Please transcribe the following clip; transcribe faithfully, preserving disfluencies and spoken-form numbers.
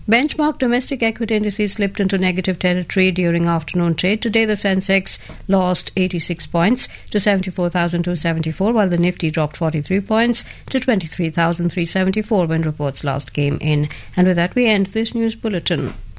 Benchmark domestic equity indices slipped into negative territory during afternoon trade. Today, the Sensex lost eighty-six points to seventy-four thousand two hundred seventy-four, while the Nifty dropped forty-three points to twenty-three thousand three hundred seventy-four when reports last came in. And with that, we end this news bulletin.